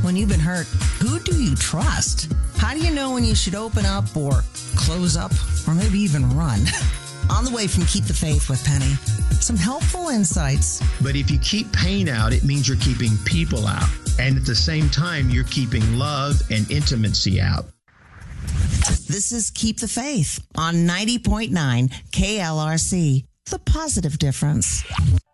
When you've been hurt, who do you trust? How do you know when you should open up or close up or maybe even run? On the way from Keep the Faith with Penny, some helpful insights. But if you keep pain out, it means you're keeping people out. And at the same time, you're keeping love and intimacy out. This is Keep the Faith on 90.9 KLRC, The Positive Difference.